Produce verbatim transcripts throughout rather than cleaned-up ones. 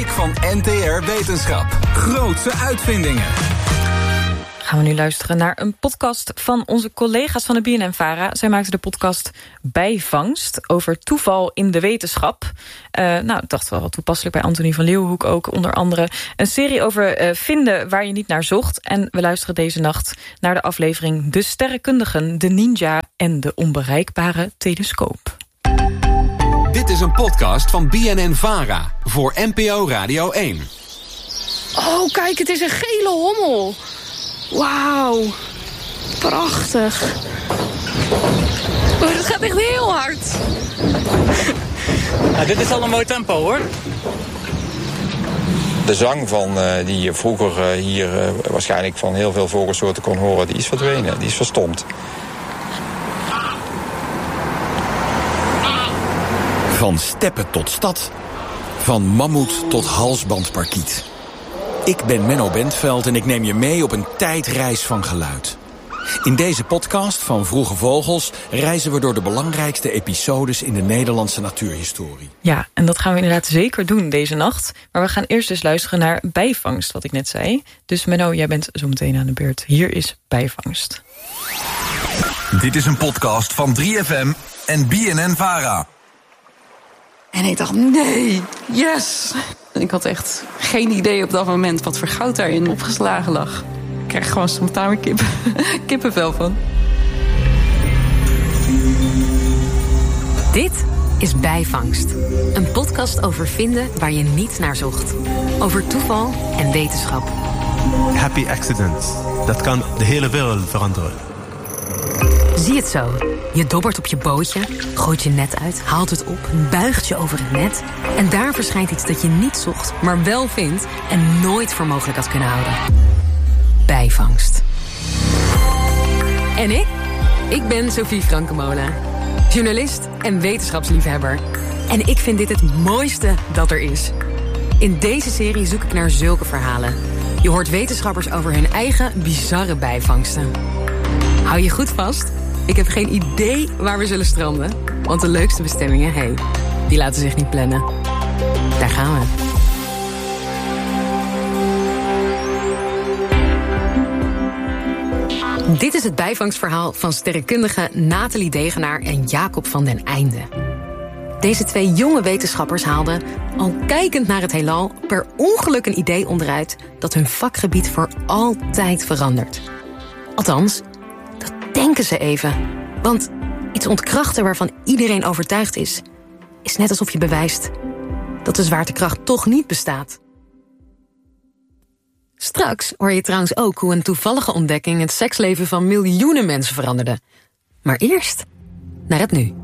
Week van N T R Wetenschap. Grootse uitvindingen. Gaan we nu luisteren naar een podcast van onze collega's van de B N N-Vara. Zij maakten de podcast Bijvangst over toeval in de wetenschap. Uh, nou, ik dacht wel wat toepasselijk bij Antonie van Leeuwenhoek ook, onder andere. Een serie over uh, vinden waar je niet naar zocht. En we luisteren deze nacht naar de aflevering De Sterrenkundigen, de Ninja en de onbereikbare telescoop. Dit is een podcast van B N N-Vara voor N P O Radio één. Oh, kijk, het is een gele hommel. Wauw, prachtig. Oh, dat gaat echt heel hard. Nou, dit is al een mooi tempo, hoor. De zang van, uh, die je vroeger uh, hier uh, waarschijnlijk van heel veel vogelsoorten kon horen, die is verdwenen, die is verstomd. Van steppen tot stad, van mammoet tot halsbandparkiet. Ik ben Menno Bentveld en ik neem je mee op een tijdreis van geluid. In deze podcast van Vroege Vogels reizen we door de belangrijkste episodes in de Nederlandse natuurhistorie. Ja, en dat gaan we inderdaad zeker doen deze nacht. Maar we gaan eerst dus luisteren naar Bijvangst, wat ik net zei. Dus Menno, jij bent zo meteen aan de beurt. Hier is Bijvangst. Dit is een podcast van drie F M en B N N-Vara. En ik dacht, nee, yes! Ik had echt geen idee op dat moment wat voor goud daarin opgeslagen lag. Ik krijg gewoon spontaan weer kip, kippenvel van. Dit is Bijvangst. Een podcast over vinden waar je niet naar zocht. Over toeval en wetenschap. Happy accidents. Dat kan de hele wereld veranderen. Zie het zo. Je dobbert op je bootje, gooit je net uit, haalt het op, buigt je over het net. En daar verschijnt iets dat je niet zocht, maar wel vindt en nooit voor mogelijk had kunnen houden. Bijvangst. En ik? Ik ben Sophie Frankemolen. Journalist en wetenschapsliefhebber. En ik vind dit het mooiste dat er is. In deze serie zoek ik naar zulke verhalen. Je hoort wetenschappers over hun eigen bizarre bijvangsten. Hou je goed vast. Ik heb geen idee waar we zullen stranden. Want de leukste bestemmingen, hé, hey, die laten zich niet plannen. Daar gaan we. Dit is het bijvangstverhaal van sterrenkundige Nathalie Degenaar en Jacob van den Einde. Deze twee jonge wetenschappers haalden, al kijkend naar het heelal, per ongeluk een idee onderuit dat hun vakgebied voor altijd verandert. Althans, dat denken ze even. Want iets ontkrachten waarvan iedereen overtuigd is, is net alsof je bewijst dat de zwaartekracht toch niet bestaat. Straks hoor je trouwens ook hoe een toevallige ontdekking het seksleven van miljoenen mensen veranderde. Maar eerst naar het nu.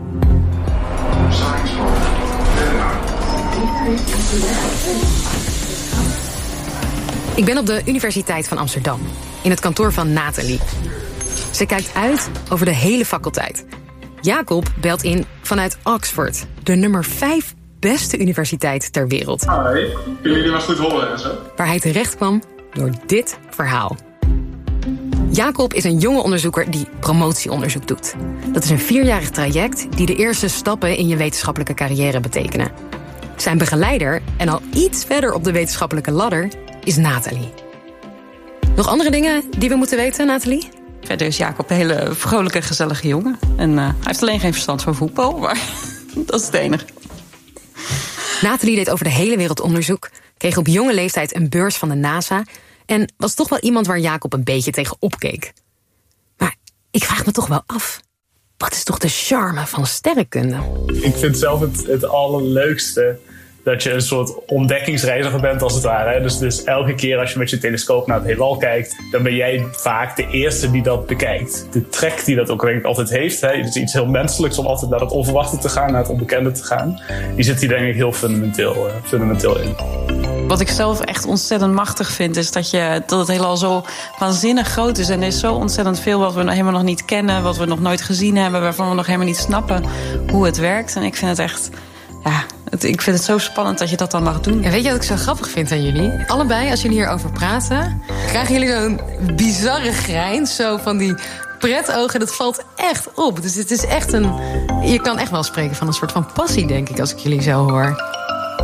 Ik ben op de Universiteit van Amsterdam, in het kantoor van Nathalie. Ze kijkt uit over de hele faculteit. Jacob belt in vanuit Oxford, de nummer vijf beste universiteit ter wereld. Hi, kunnen jullie maar goed horen en zo? Waar hij terecht kwam door dit verhaal. Jacob is een jonge onderzoeker die promotieonderzoek doet. Dat is een vierjarig traject die de eerste stappen in je wetenschappelijke carrière betekenen. Zijn begeleider, en al iets verder op de wetenschappelijke ladder, is Nathalie. Nog andere dingen die we moeten weten, Nathalie? Verder is Jacob een hele vrolijke, gezellige jongen. En uh, hij heeft alleen geen verstand van voetbal, maar dat is het enige. Nathalie deed over de hele wereld onderzoek, kreeg op jonge leeftijd een beurs van de NASA en was toch wel iemand waar Jacob een beetje tegen opkeek. Maar ik vraag me toch wel af, wat is toch de charme van sterrenkunde? Ik vind zelf het, het allerleukste dat je een soort ontdekkingsreiziger bent, als het ware. Dus, dus elke keer als je met je telescoop naar het heelal kijkt, dan ben jij vaak de eerste die dat bekijkt. De trek die dat ook denk ik altijd heeft, hè, het is iets heel menselijks om altijd naar het onverwachte te gaan, naar het onbekende te gaan. Die zit hier denk ik heel fundamenteel, uh, fundamenteel in. Wat ik zelf echt ontzettend machtig vind, is dat, je, dat het heelal zo waanzinnig groot is. En er is zo ontzettend veel wat we helemaal nog niet kennen, wat we nog nooit gezien hebben, waarvan we nog helemaal niet snappen hoe het werkt. En ik vind het echt... Ja, het, ik vind het zo spannend dat je dat dan mag doen. Ja, weet je wat ik zo grappig vind aan jullie? Allebei, als jullie hierover praten, krijgen jullie zo'n bizarre grijns, zo van die pretogen. Dat valt echt op. Dus het is echt een... Je kan echt wel spreken van een soort van passie, denk ik, als ik jullie zo hoor.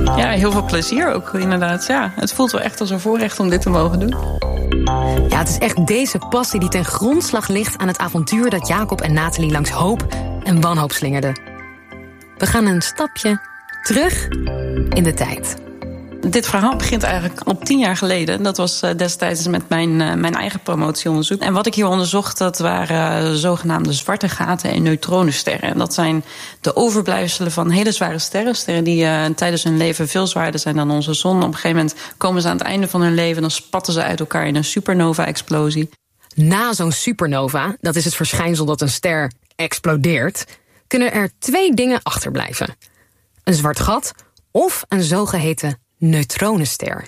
Ja, heel veel plezier ook, inderdaad. Ja, het voelt wel echt als een voorrecht om dit te mogen doen. Ja, het is echt deze passie die ten grondslag ligt aan het avontuur dat Jacob en Nathalie langs hoop en wanhoop slingerden. We gaan een stapje terug in de tijd. Dit verhaal begint eigenlijk al tien jaar geleden. Dat was destijds met mijn, uh, mijn eigen promotieonderzoek. En wat ik hier onderzocht, dat waren zogenaamde zwarte gaten en neutronensterren. En dat zijn de overblijfselen van hele zware sterren. Sterren die uh, tijdens hun leven veel zwaarder zijn dan onze zon. Op een gegeven moment komen ze aan het einde van hun leven, dan spatten ze uit elkaar in een supernova-explosie. Na zo'n supernova, dat is het verschijnsel dat een ster explodeert, kunnen er twee dingen achterblijven. Een zwart gat of een zogeheten neutronenster.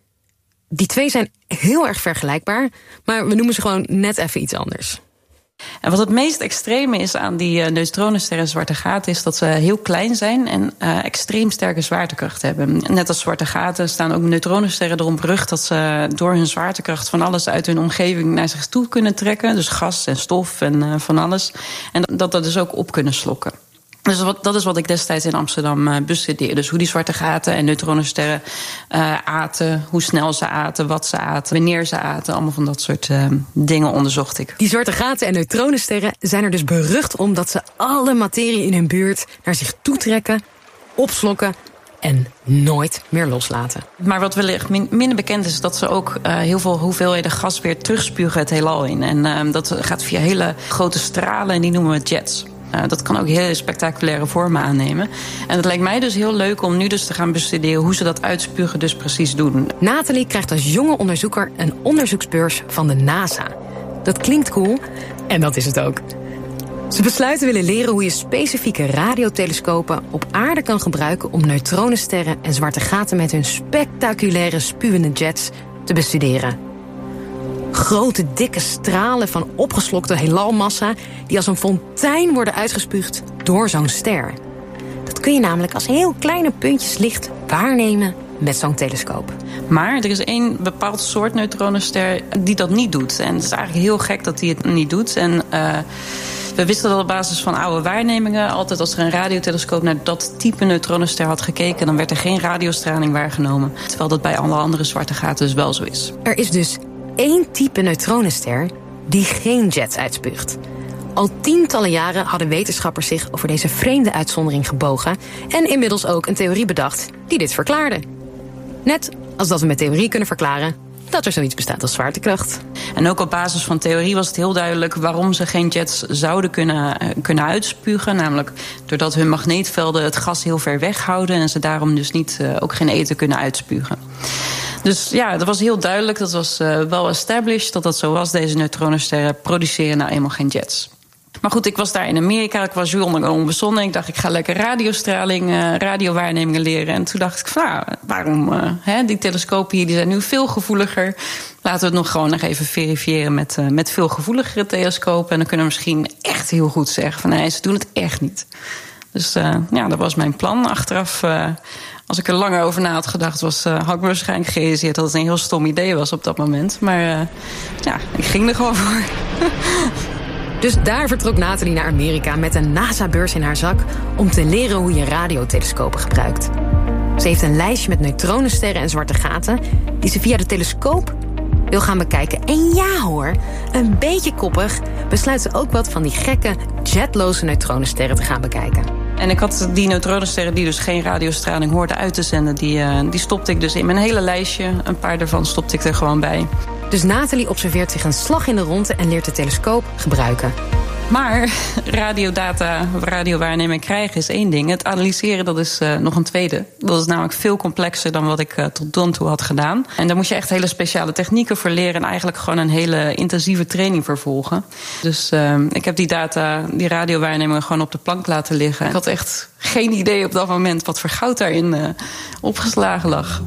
Die twee zijn heel erg vergelijkbaar, maar we noemen ze gewoon net even iets anders. En wat het meest extreme is aan die uh, neutronensterren en zwarte gaten is dat ze heel klein zijn en uh, extreem sterke zwaartekracht hebben. Net als zwarte gaten staan ook neutronensterren erom berucht dat ze door hun zwaartekracht van alles uit hun omgeving naar zich toe kunnen trekken. Dus gas en stof en uh, van alles. En dat dat dus ook op kunnen slokken. Dus wat, dat is wat ik destijds in Amsterdam uh, bestudeerde. Dus hoe die zwarte gaten en neutronensterren uh, aten, hoe snel ze aten, wat ze aten, wanneer ze aten. Allemaal van dat soort uh, dingen onderzocht ik. Die zwarte gaten en neutronensterren zijn er dus berucht om dat ze alle materie in hun buurt naar zich toetrekken, opslokken en nooit meer loslaten. Maar wat wellicht min, minder bekend is, dat ze ook uh, heel veel hoeveelheden gas weer terugspugen het heelal in. En uh, dat gaat via hele grote stralen en die noemen we jets. Uh, dat kan ook hele spectaculaire vormen aannemen. En het lijkt mij dus heel leuk om nu dus te gaan bestuderen hoe ze dat uitspugen dus precies doen. Nathalie krijgt als jonge onderzoeker een onderzoeksbeurs van de NASA. Dat klinkt cool en dat is het ook. Ze besluiten willen leren hoe je specifieke radiotelescopen op aarde kan gebruiken om neutronensterren en zwarte gaten met hun spectaculaire spuwende jets te bestuderen. Grote, dikke stralen van opgeslokte heelalmassa die als een fontein worden uitgespuugd door zo'n ster. Dat kun je namelijk als heel kleine puntjes licht waarnemen met zo'n telescoop. Maar er is één bepaald soort neutronenster die dat niet doet. En het is eigenlijk heel gek dat die het niet doet. En uh, we wisten dat op basis van oude waarnemingen, altijd als er een radiotelescoop naar dat type neutronenster had gekeken, dan werd er geen radiostraling waargenomen. Terwijl dat bij alle andere zwarte gaten dus wel zo is. Er is dus één type neutronenster die geen jets uitspuugt. Al tientallen jaren hadden wetenschappers zich over deze vreemde uitzondering gebogen en inmiddels ook een theorie bedacht die dit verklaarde. Net als dat we met theorie kunnen verklaren dat er zoiets bestaat als zwaartekracht. En ook op basis van theorie was het heel duidelijk waarom ze geen jets zouden kunnen, kunnen uitspugen. Namelijk doordat hun magneetvelden het gas heel ver weghouden en ze daarom dus niet, uh, ook geen eten kunnen uitspugen. Dus ja, dat was heel duidelijk, dat was uh, wel established dat dat zo was. Deze neutronensterren produceren nou eenmaal geen jets. Maar goed, ik was daar in Amerika, ik was jong onbezonnen. Ik dacht, ik ga lekker radiostraling, uh, radiowaarnemingen leren. En toen dacht ik, van, nou, waarom, uh, hè, die telescopen hier die zijn nu veel gevoeliger. Laten we het nog gewoon nog even verifiëren met, uh, met veel gevoeligere telescopen. En dan kunnen we misschien echt heel goed zeggen van nee, ze doen het echt niet. Dus uh, ja, dat was mijn plan. Achteraf, uh, als ik er langer over na had gedacht, was, uh, had ik waarschijnlijk gerealiseerd dat het een heel stom idee was op dat moment. Maar uh, ja, ik ging er gewoon voor. Dus daar vertrok Nathalie naar Amerika met een NASA-beurs in haar zak om te leren hoe je radiotelescopen gebruikt. Ze heeft een lijstje met neutronensterren en zwarte gaten die ze via de telescoop wil gaan bekijken. En ja hoor, een beetje koppig besluit ze ook wat van die gekke jetloze neutronensterren te gaan bekijken. En ik had die neutronensterren die dus geen radiostraling hoorden uit te zenden, die, uh, die stopte ik dus in mijn hele lijstje. Een paar daarvan stopte ik er gewoon bij. Dus Nathalie observeert zich een slag in de ronde en leert de telescoop gebruiken. Maar radiodata, radiowaarneming krijgen is één ding. Het analyseren, dat is uh, nog een tweede. Dat is namelijk veel complexer dan wat ik uh, tot dan toe had gedaan. En daar moet je echt hele speciale technieken voor leren en eigenlijk gewoon een hele intensieve training voor volgen. Dus uh, ik heb die data, die radiowaarnemingen gewoon op de plank laten liggen. Ik had echt geen idee op dat moment wat voor goud daarin uh, opgeslagen lag.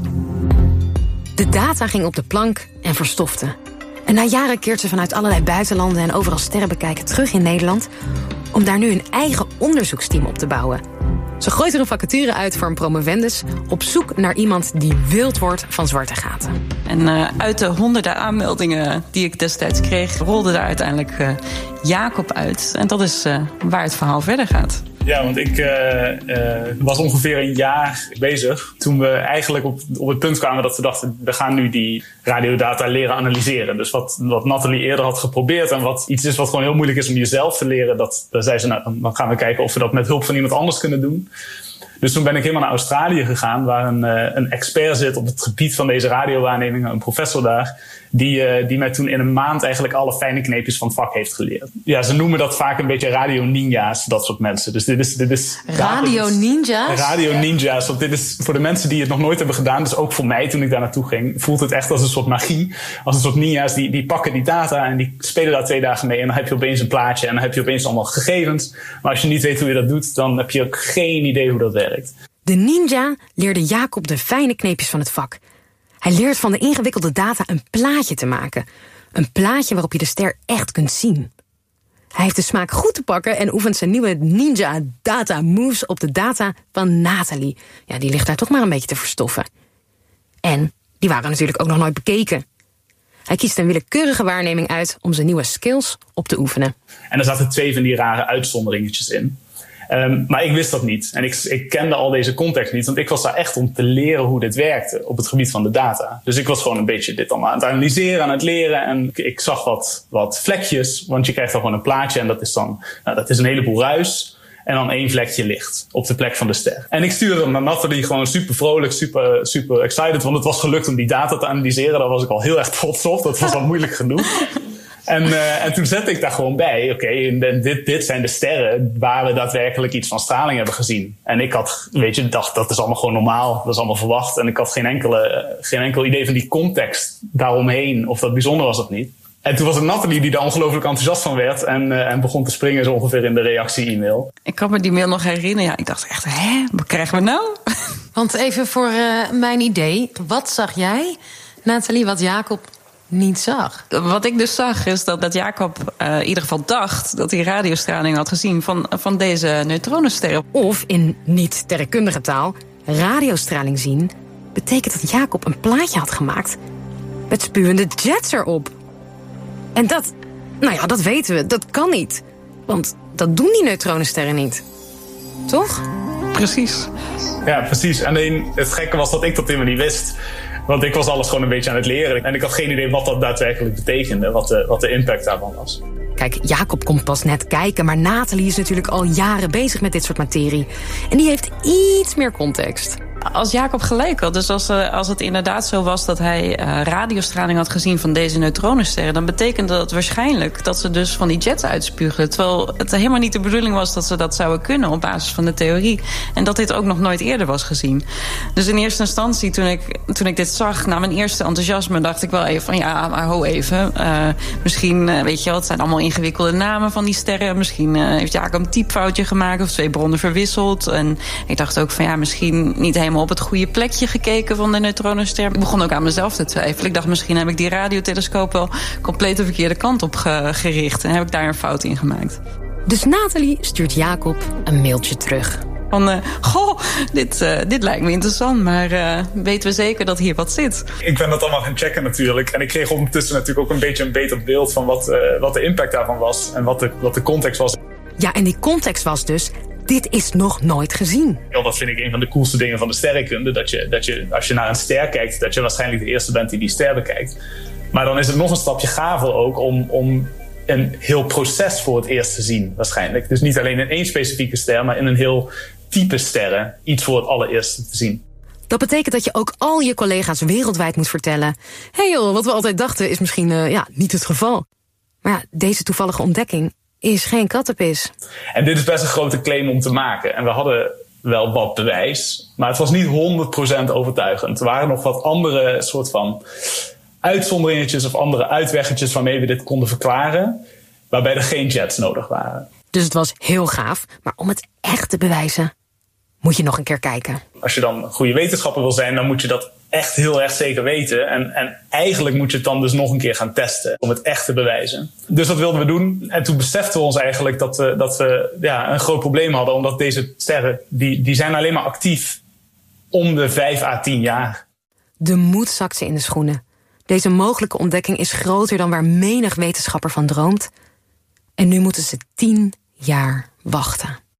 De data ging op de plank en verstofte. En na jaren keert ze vanuit allerlei buitenlanden en overal sterren bekijken terug in Nederland om daar nu een eigen onderzoeksteam op te bouwen. Ze gooit er een vacature uit voor een promovendus op zoek naar iemand die wild wordt van zwarte gaten. En uh, uit de honderden aanmeldingen die ik destijds kreeg, rolde daar uiteindelijk uh, Jacob uit. En dat is uh, waar het verhaal verder gaat. Ja, want ik uh, uh, was ongeveer een jaar bezig toen we eigenlijk op, op het punt kwamen dat we dachten, we gaan nu die radiodata leren analyseren. Dus wat, wat Nathalie eerder had geprobeerd en wat iets is wat gewoon heel moeilijk is om jezelf te leren, dat, daar zei ze, nou, dan gaan we kijken of we dat met hulp van iemand anders kunnen doen. Dus toen ben ik helemaal naar Australië gegaan, waar een, uh, een expert zit op het gebied van deze radiowaarnemingen, een professor daar, die, uh, die mij toen in een maand eigenlijk alle fijne kneepjes van het vak heeft geleerd. Ja, ze noemen dat vaak een beetje radio-ninja's, dat soort mensen. Dus dit is... Dit is Radio-ninja's? Radio-ninja's, want dit is voor de mensen die het nog nooit hebben gedaan, dus ook voor mij toen ik daar naartoe ging, voelt het echt als een soort magie. Als een soort ninja's, die, die pakken die data en die spelen daar twee dagen mee en dan heb je opeens een plaatje en dan heb je opeens allemaal gegevens. Maar als je niet weet hoe je dat doet, dan heb je ook geen idee hoe dat werkt. De ninja leerde Jacob de fijne kneepjes van het vak. Hij leert van de ingewikkelde data een plaatje te maken. Een plaatje waarop je de ster echt kunt zien. Hij heeft de smaak goed te pakken en oefent zijn nieuwe ninja data moves op de data van Nathalie. Ja, die ligt daar toch maar een beetje te verstoffen. En die waren natuurlijk ook nog nooit bekeken. Hij kiest een willekeurige waarneming uit om zijn nieuwe skills op te oefenen. En er zaten twee van die rare uitzonderingetjes in. Um, maar ik wist dat niet. En ik, ik kende al deze context niet. Want ik was daar echt om te leren hoe dit werkte op het gebied van de data. Dus ik was gewoon een beetje dit allemaal aan het analyseren, aan het leren. En ik, ik zag wat, wat vlekjes. Want je krijgt dan gewoon een plaatje. En dat is dan nou, dat is een heleboel ruis. En dan één vlekje licht op de plek van de ster. En ik stuurde hem naar Nathalie gewoon super vrolijk, super, super excited. Want het was gelukt om die data te analyseren. Daar was ik al heel erg trots op. Dat was al moeilijk genoeg. En, uh, en toen zette ik daar gewoon bij, oké, okay, dit, dit zijn de sterren waar we daadwerkelijk iets van straling hebben gezien. En ik had, weet je, dacht, dat is allemaal gewoon normaal, dat is allemaal verwacht. En ik had geen, enkele, geen enkel idee van die context daaromheen, of dat bijzonder was of niet. En toen was het Nathalie die daar ongelooflijk enthousiast van werd en, uh, en begon te springen zo ongeveer in de reactie-e-mail. Ik kan me die mail nog herinneren. Ja, ik dacht echt, hè, wat krijgen we nou? Want even voor uh, mijn idee, wat zag jij, Nathalie, wat Jacob niet zag? Wat ik dus zag is dat, dat Jacob uh, in ieder geval dacht dat hij radiostraling had gezien van, van deze neutronensterren. Of in niet-sterrenkundige taal, radiostraling zien betekent dat Jacob een plaatje had gemaakt met spuwende jets erop. En dat, nou ja, dat weten we, dat kan niet. Want dat doen die neutronensterren niet. Toch? Precies. Ja, precies. Alleen het gekke was dat ik dat helemaal niet wist. Want ik was alles gewoon een beetje aan het leren. En ik had geen idee wat dat daadwerkelijk betekende. Wat de, wat de impact daarvan was. Kijk, Jacob komt pas net kijken. Maar Nathalie is natuurlijk al jaren bezig met dit soort materie. En die heeft iets meer context. Als Jacob gelijk had, dus als, uh, als het inderdaad zo was dat hij uh, radiostraling had gezien van deze neutronensterren, dan betekende dat waarschijnlijk dat ze dus van die jets uitspugen. Terwijl het helemaal niet de bedoeling was dat ze dat zouden kunnen op basis van de theorie. En dat dit ook nog nooit eerder was gezien. Dus in eerste instantie, toen ik, toen ik dit zag, na mijn eerste enthousiasme, dacht ik wel even van ja, maar ho even. Uh, misschien, uh, weet je wel, het zijn allemaal ingewikkelde namen van die sterren. Misschien uh, heeft Jacob een typfoutje gemaakt of twee bronnen verwisseld. En ik dacht ook van ja, misschien niet helemaal op het goede plekje gekeken van de neutronenster. Ik begon ook aan mezelf te twijfelen. Ik dacht, misschien heb ik die radiotelescoop wel compleet de verkeerde kant op ge- gericht. En heb ik daar een fout in gemaakt. Dus Nathalie stuurt Jacob een mailtje terug. Van, uh, goh, dit, uh, dit lijkt me interessant, maar uh, weten we zeker dat hier wat zit? Ik ben dat allemaal gaan checken natuurlijk. En ik kreeg ondertussen natuurlijk ook een beetje een beter beeld van wat, uh, wat de impact daarvan was. En wat de, wat de context was. Ja, en die context was dus, dit is nog nooit gezien. Ja, dat vind ik een van de coolste dingen van de sterrenkunde. Dat je, dat je, als je naar een ster kijkt, dat je waarschijnlijk de eerste bent die die ster bekijkt. Maar dan is het nog een stapje gaver ook om, om een heel proces voor het eerst te zien waarschijnlijk. Dus niet alleen in één specifieke ster, maar in een heel type sterren iets voor het allereerste te zien. Dat betekent dat je ook al je collega's wereldwijd moet vertellen, hé hey joh, wat we altijd dachten is misschien uh, ja, niet het geval. Maar ja, deze toevallige ontdekking is geen kattenpis. En dit is best een grote claim om te maken. En we hadden wel wat bewijs, maar het was niet honderd procent overtuigend. Er waren nog wat andere soort van uitzonderingetjes of andere uitweggetjes waarmee we dit konden verklaren, waarbij er geen jets nodig waren. Dus het was heel gaaf, maar om het echt te bewijzen, moet je nog een keer kijken. Als je dan een goede wetenschapper wil zijn, dan moet je dat echt heel erg zeker weten. En, en eigenlijk moet je het dan dus nog een keer gaan testen om het echt te bewijzen. Dus dat wilden we doen. En toen beseften we ons eigenlijk dat we, dat we ja, een groot probleem hadden. Omdat deze sterren, die, die zijn alleen maar actief om de vijf à tien jaar. De moed zakt ze in de schoenen. Deze mogelijke ontdekking is groter dan waar menig wetenschapper van droomt. En nu moeten ze tien jaar wachten.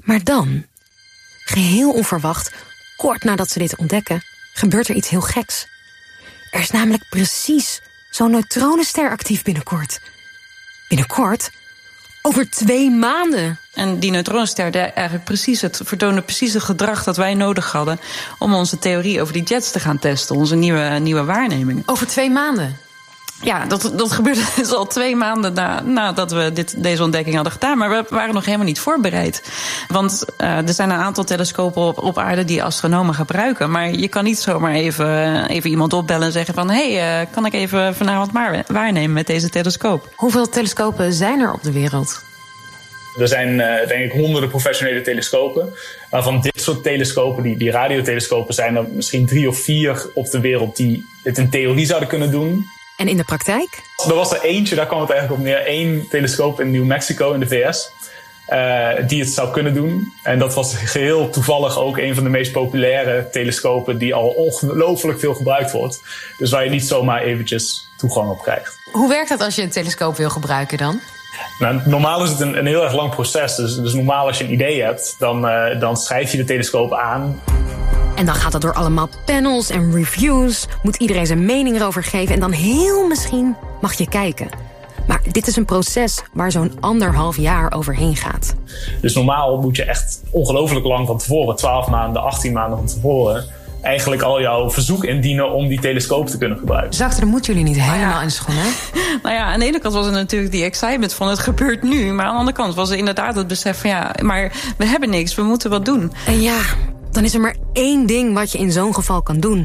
Maar dan, geheel onverwacht, kort nadat ze dit ontdekken, gebeurt er iets heel geks. Er is namelijk precies zo'n neutronenster actief binnenkort. Binnenkort? Over twee maanden. En die neutronenster deed eigenlijk precies het, vertoonde precies het gedrag dat wij nodig hadden om onze theorie over die jets te gaan testen, onze nieuwe, nieuwe waarneming. Over twee maanden? Ja, dat, dat gebeurde dus al twee maanden na, nadat we dit, deze ontdekking hadden gedaan. Maar we waren nog helemaal niet voorbereid. Want uh, er zijn een aantal telescopen op, op aarde die astronomen gebruiken. Maar je kan niet zomaar even, even iemand opbellen en zeggen van hé, hey, uh, kan ik even vanavond maar waarnemen met deze telescoop? Hoeveel telescopen zijn er op de wereld? Er zijn uh, denk ik honderden professionele telescopen. Waarvan dit soort telescopen, die, die radiotelescopen, zijn er misschien drie of vier op de wereld die het in theorie zouden kunnen doen. En in de praktijk? Er was er eentje, daar kwam het eigenlijk op neer. Één telescoop in New Mexico in de V S. Uh, die het zou kunnen doen. En dat was geheel toevallig ook een van de meest populaire telescopen die al ongelooflijk veel gebruikt wordt. Dus waar je niet zomaar eventjes toegang op krijgt. Hoe werkt dat als je een telescoop wil gebruiken dan? Nou, normaal is het een, een heel erg lang proces. Dus, dus normaal als je een idee hebt, dan, uh, dan schrijf je de telescoop aan. En dan gaat dat door allemaal panels en reviews. Moet iedereen zijn mening erover geven. En dan heel misschien mag je kijken. Maar dit is een proces waar zo'n anderhalf jaar overheen gaat. Dus normaal moet je echt ongelooflijk lang van tevoren, twaalf maanden, achttien maanden van tevoren, eigenlijk al jouw verzoek indienen om die telescoop te kunnen gebruiken. Zachter, dan moeten jullie niet helemaal in de schoenen. Nou ja, aan de ene kant was het natuurlijk die excitement van het gebeurt nu. Maar aan de andere kant was het inderdaad het besef van ja, maar we hebben niks, we moeten wat doen. En ja, dan is er maar één ding wat je in zo'n geval kan doen.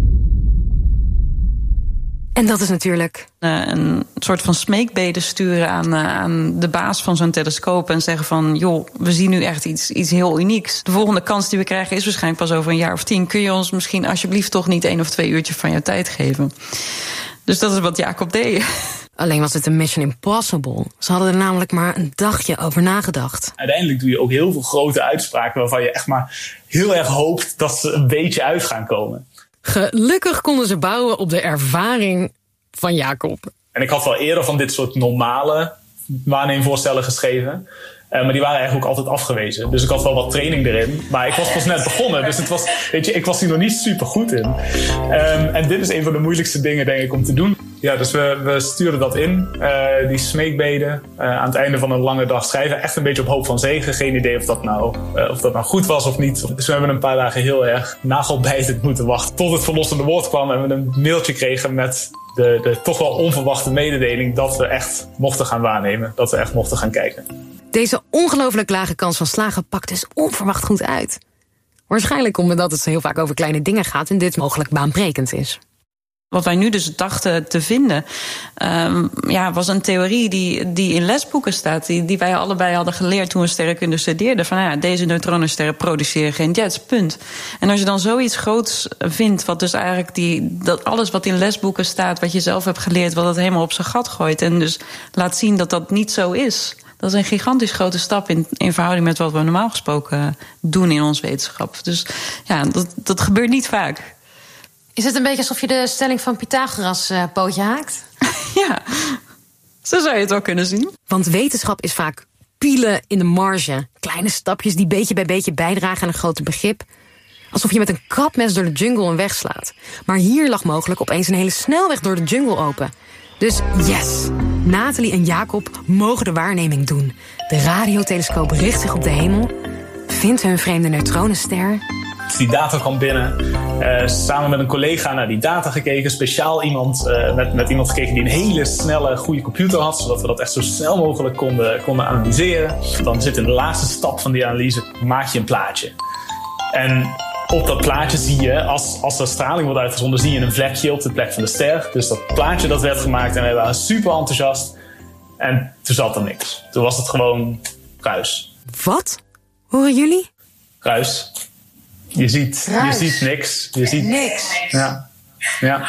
En dat is natuurlijk Uh, een soort van smeekbede sturen aan, uh, aan de baas van zo'n telescoop en zeggen van joh, we zien nu echt iets, iets heel unieks. De volgende kans die we krijgen is waarschijnlijk pas over een jaar of tien. Kun je ons misschien alsjeblieft toch niet één of twee uurtjes van je tijd geven? Dus dat is wat Jacob deed. Alleen was het een mission impossible. Ze hadden er namelijk maar een dagje over nagedacht. Uiteindelijk doe je ook heel veel grote uitspraken waarvan je echt maar heel erg hoopt dat ze een beetje uit gaan komen. Gelukkig konden ze bouwen op de ervaring van Jacob. En ik had wel eerder van dit soort normale waarneemvoorstellen geschreven. Uh, maar die waren eigenlijk ook altijd afgewezen. Dus ik had wel wat training erin. Maar ik was pas net begonnen. Dus het was, weet je, ik was hier nog niet super goed in. Um, en dit is een van de moeilijkste dingen, denk ik, om te doen. Ja, dus we, we stuurden dat in. Uh, die smeekbeden. Uh, aan het einde van een lange dag schrijven. Echt een beetje op hoop van zegen. Geen idee of dat nou, uh, of dat nou goed was of niet. Dus we hebben een paar dagen heel erg nagelbijtend moeten wachten. Tot het verlossende woord kwam en we een mailtje kregen met de, de toch wel onverwachte mededeling dat we echt mochten gaan waarnemen. Dat we echt mochten gaan kijken. Deze ongelooflijk lage kans van slagen pakt dus onverwacht goed uit. Waarschijnlijk omdat het heel vaak over kleine dingen gaat en dit mogelijk baanbrekend is. Wat wij nu dus dachten te vinden, um, ja, was een theorie die, die in lesboeken staat. Die, die wij allebei hadden geleerd toen we sterrenkunde studeerden. Van ja, deze neutronensterren produceren geen jets, punt. En als je dan zoiets groots vindt, wat dus eigenlijk die, dat alles wat in lesboeken staat, wat je zelf hebt geleerd, wat het helemaal op zijn gat gooit. En dus laat zien dat dat niet zo is. Dat is een gigantisch grote stap in, in verhouding met wat we normaal gesproken doen in ons wetenschap. Dus ja, dat, dat gebeurt niet vaak. Is het een beetje alsof je de stelling van Pythagoras uh, pootje haakt? Ja, zo zou je het wel kunnen zien. Want wetenschap is vaak pielen in de marge. Kleine stapjes die beetje bij beetje bijdragen aan een groter begrip. Alsof je met een kapmes door de jungle een weg slaat. Maar hier lag mogelijk opeens een hele snelweg door de jungle open. Dus yes, Nathalie en Jacob mogen de waarneming doen. De radiotelescoop richt zich op de hemel, vindt hun vreemde neutronenster. Die data kwam binnen. Uh, samen met een collega naar die data gekeken. Speciaal iemand, uh, met, met iemand gekeken die een hele snelle, goede computer had. Zodat we dat echt zo snel mogelijk konden, konden analyseren. Dan zit in de laatste stap van die analyse, maak je een plaatje. En op dat plaatje zie je, als, als er straling wordt uitgezonden, zie je een vlekje op de plek van de ster. Dus dat plaatje dat werd gemaakt en wij waren super enthousiast. En toen zat er niks. Toen was het gewoon ruis. Wat? Horen jullie? Ruis. Je ziet, je ziet niks. Je ziet niks. Ja. Ja.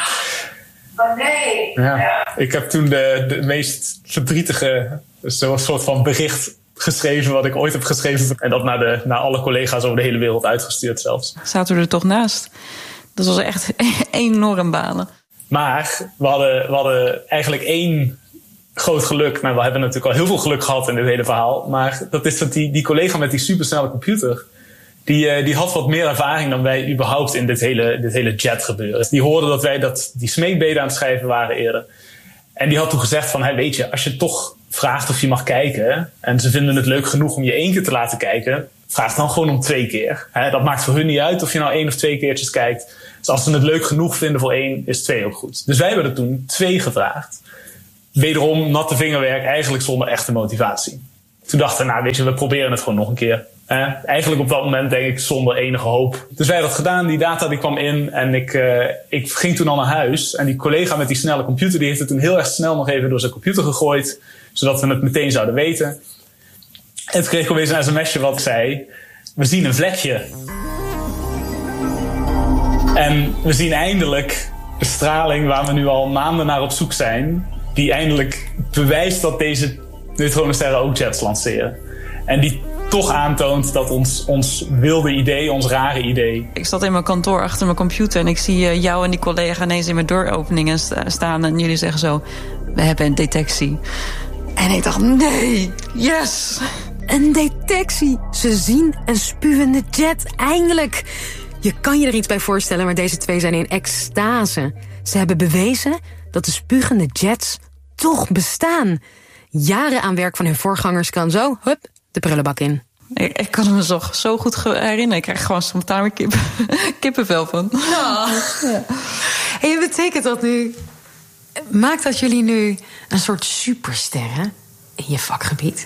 Oh nee. Ja. Ik heb toen de, de meest verdrietige, zo'n soort van bericht geschreven wat ik ooit heb geschreven. En dat naar, de, naar alle collega's over de hele wereld uitgestuurd zelfs. Zaten we er toch naast. Dat was echt enorm balen. Maar we hadden, we hadden eigenlijk één groot geluk. Nou, we hebben natuurlijk al heel veel geluk gehad in dit hele verhaal. Maar dat is dat die, die collega met die supersnelle computer, die, uh, die had wat meer ervaring dan wij überhaupt in dit hele, dit hele jet gebeuren. Die hoorde dat wij dat, die smeekbeden aan het schrijven waren eerder. En die had toen gezegd van, hey, weet je, als je toch vraagt of je mag kijken, en ze vinden het leuk genoeg om je één keer te laten kijken, vraag dan gewoon om twee keer. He, dat maakt voor hun niet uit of je nou één of twee keertjes kijkt. Dus als ze het leuk genoeg vinden voor één, is twee ook goed. Dus wij hebben er toen twee gevraagd. Wederom natte vingerwerk, eigenlijk zonder echte motivatie. Toen dachten we, nou weet je, we proberen het gewoon nog een keer. Eh, eigenlijk op dat moment denk ik zonder enige hoop. Dus wij hebben dat gedaan, die data die kwam in en ik, uh, ik ging toen al naar huis. En die collega met die snelle computer, die heeft het toen heel erg snel nog even door zijn computer gegooid. Zodat we het meteen zouden weten. En toen kreeg ik opeens een sms'je wat zei, we zien een vlekje. En we zien eindelijk de straling waar we nu al maanden naar op zoek zijn, die eindelijk bewijst dat deze neutronensterren ook jets lanceren. En die toch aantoont dat ons, ons wilde idee, ons rare idee. Ik zat in mijn kantoor achter mijn computer en ik zie jou en die collega ineens in mijn deuropeningen staan en jullie zeggen zo, we hebben een detectie. En ik dacht, nee, yes! Een detectie. Ze zien een spuwende jet, eindelijk. Je kan je er iets bij voorstellen, maar deze twee zijn in extase. Ze hebben bewezen dat de spugende jets toch bestaan. Jaren aan werk van hun voorgangers kan zo, hup, de prullenbak in. Ik, ik kan me zo, zo goed herinneren. Ik krijg gewoon spontaan weer kip, kippenvel van. Ja. Ja. En betekent dat nu, maakt dat jullie nu een soort supersterren in je vakgebied?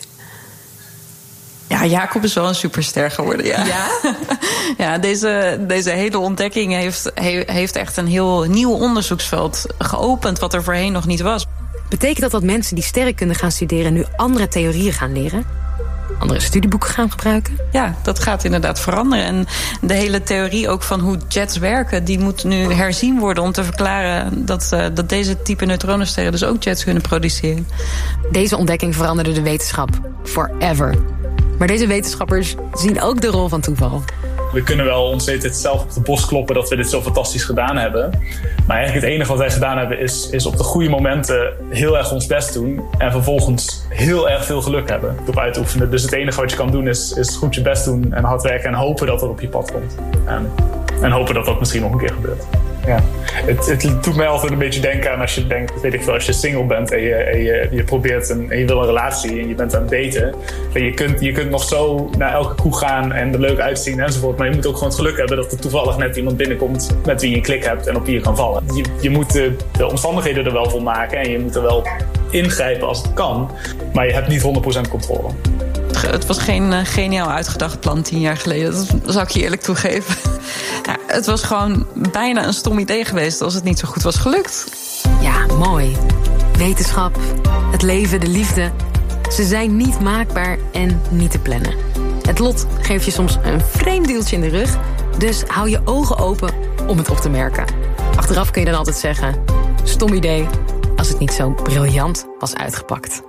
Ja, Jacob is wel een superster geworden, ja. Ja, ja deze, deze hele ontdekking heeft, heeft echt een heel nieuw onderzoeksveld geopend, wat er voorheen nog niet was. Betekent dat dat mensen die sterrenkunde gaan studeren nu andere theorieën gaan leren? Andere studieboeken gaan gebruiken? Ja, dat gaat inderdaad veranderen. En de hele theorie ook van hoe jets werken, die moet nu herzien worden om te verklaren dat, uh, dat deze type neutronensterren dus ook jets kunnen produceren. Deze ontdekking veranderde de wetenschap forever. Maar deze wetenschappers zien ook de rol van toeval. We kunnen wel ons het zelf op de borst kloppen dat we dit zo fantastisch gedaan hebben. Maar eigenlijk het enige wat wij gedaan hebben is, is op de goede momenten heel erg ons best doen. En vervolgens heel erg veel geluk hebben op uitoefenen. Dus het enige wat je kan doen is, is goed je best doen en hard werken en hopen dat dat op je pad komt. En, en hopen dat dat misschien nog een keer gebeurt. Ja. Het, het doet mij altijd een beetje denken aan als je denkt, weet ik veel, als je single bent en je, en je, je probeert een, en je wil een relatie en je bent aan het daten. En je kunt, je kunt nog zo naar elke kroeg gaan en er leuk uitzien enzovoort. Maar je moet ook gewoon het geluk hebben dat er toevallig net iemand binnenkomt met wie je een klik hebt en op wie je kan vallen. Je, je moet de, de omstandigheden er wel voor maken en je moet er wel ingrijpen als het kan. Maar je hebt niet honderd procent controle. Het was geen uh, geniaal uitgedacht plan tien jaar geleden. Dat zou ik je eerlijk toegeven. Ja, het was gewoon bijna een stom idee geweest als het niet zo goed was gelukt. Ja, mooi. Wetenschap, het leven, de liefde. Ze zijn niet maakbaar en niet te plannen. Het lot geeft je soms een vreemd deeltje in de rug. Dus hou je ogen open om het op te merken. Achteraf kun je dan altijd zeggen, stom idee, als het niet zo briljant was uitgepakt.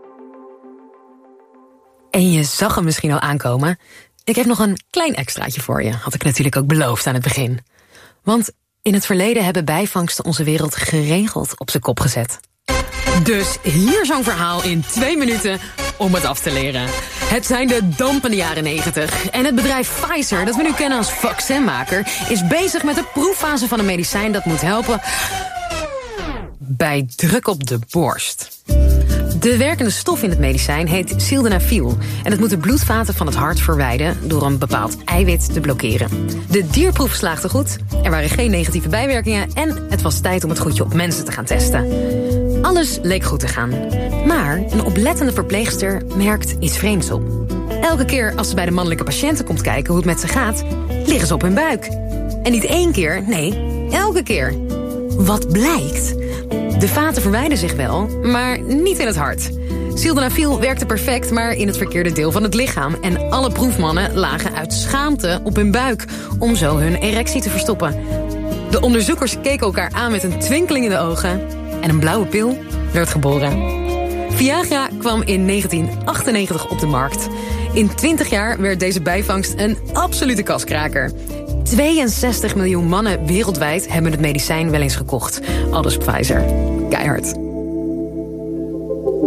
En je zag hem misschien al aankomen. Ik heb nog een klein extraatje voor je. Had ik natuurlijk ook beloofd aan het begin. Want in het verleden hebben bijvangsten onze wereld geregeld op zijn kop gezet. Dus hier zo'n verhaal in twee minuten om het af te leren. Het zijn de dampende jaren negentig. En het bedrijf Pfizer, dat we nu kennen als vaccinmaker, is bezig met de proeffase van een medicijn dat moet helpen bij druk op de borst. De werkende stof in het medicijn heet sildenafil. En het moet de bloedvaten van het hart verwijden door een bepaald eiwit te blokkeren. De dierproef slaagde goed, er waren geen negatieve bijwerkingen en het was tijd om het goedje op mensen te gaan testen. Alles leek goed te gaan. Maar een oplettende verpleegster merkt iets vreemds op. Elke keer als ze bij de mannelijke patiënten komt kijken hoe het met ze gaat, liggen ze op hun buik. En niet één keer, nee, elke keer. Wat blijkt? De vaten verwijden zich wel, maar niet in het hart. Sildenafil werkte perfect, maar in het verkeerde deel van het lichaam. En alle proefmannen lagen uit schaamte op hun buik om zo hun erectie te verstoppen. De onderzoekers keken elkaar aan met een twinkeling in de ogen en een blauwe pil werd geboren. Viagra kwam in negentien achtennegentig op de markt. In twintig jaar werd deze bijvangst een absolute kaskraker. tweeënzestig miljoen mannen wereldwijd hebben het medicijn wel eens gekocht. Aldus Pfizer. Keihard.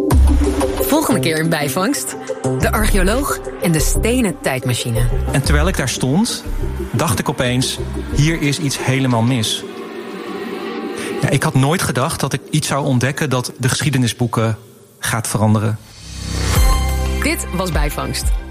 Volgende keer in Bijvangst. De archeoloog en de stenen tijdmachine. En terwijl ik daar stond, dacht ik opeens, hier is iets helemaal mis. Ja, ik had nooit gedacht dat ik iets zou ontdekken dat de geschiedenisboeken gaat veranderen. Dit was Bijvangst.